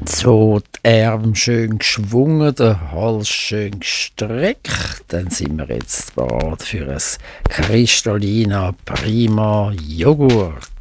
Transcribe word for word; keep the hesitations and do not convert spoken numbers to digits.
So, die Arme schön geschwungen, der Hals schön gestreckt. Dann sind wir jetzt bereit für ein Kristallina Prima Joghurt.